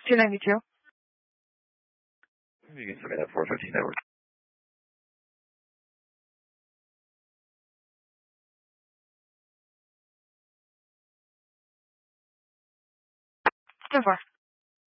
292. You can submit that 415 network. 10-4.